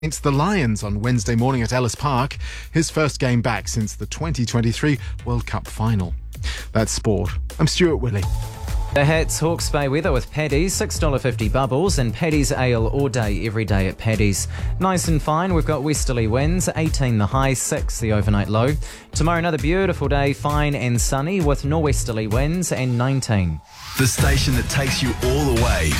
Against the Lions on Wednesday morning at Ellis Park, his first game back since the 2023 World Cup final. That's sport. I'm Stuart Willey. The Hats Hawke's Bay weather with Paddy's, $6.50 bubbles, and Paddy's ale all day, every day at Paddy's. Nice and fine, we've got westerly winds, 18 the high, 6 the overnight low. Tomorrow another beautiful day, fine and sunny with norwesterly winds and 19. The station that takes you all the way.